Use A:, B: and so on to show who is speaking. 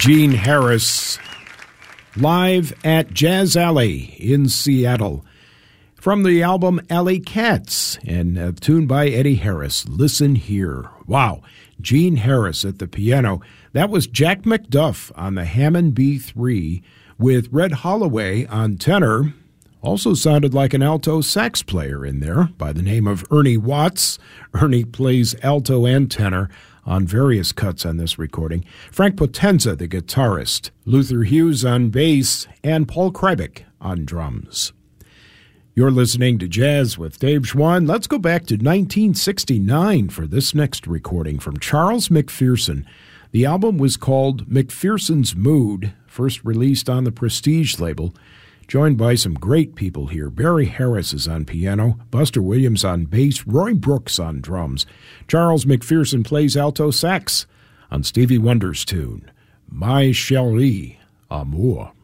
A: Gene Harris, live at Jazz Alley in Seattle. From the album Alley Cats, and a tune by Eddie Harris, Listen Here. Wow, Gene Harris at the piano. That was Jack McDuff on the Hammond B3 with Red Holloway on tenor. Also sounded like an alto sax player in there by the name of Ernie Watts. Ernie plays alto and tenor on various cuts on this recording. Frank Potenza, the guitarist. Luther Hughes on bass, and Paul Krybick on drums. You're listening to Jazz with Dave Schwann. Let's go back to 1969 for this next recording from Charles McPherson. The album was called McPherson's Mood, first released on the Prestige label. Joined by some great people here. Barry Harris is on piano, Buster Williams on bass, Roy Brooks on drums. Charles McPherson plays alto sax on Stevie Wonder's tune, My Chérie Amour.